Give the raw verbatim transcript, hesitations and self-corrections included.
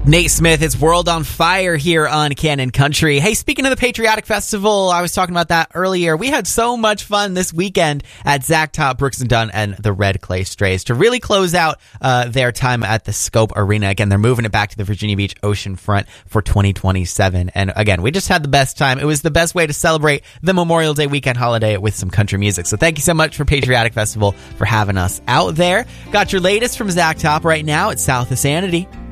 Nate Smith, it's World on Fire here on Canon Country. Hey, speaking of the Patriotic Festival, I was talking about that earlier. We had so much fun this weekend at Zach Top, Brooks and Dunn, and the Red Clay Strays to really close out uh, their time at the Scope Arena. Again, they're moving it back to the Virginia Beach Oceanfront for twenty twenty-seven. And again, we just had the best time. It was the best way to celebrate the Memorial Day weekend holiday with some country music. So thank you so much for Patriotic Festival for having us out there. Got your latest from Zach Top right now at South of Sanity.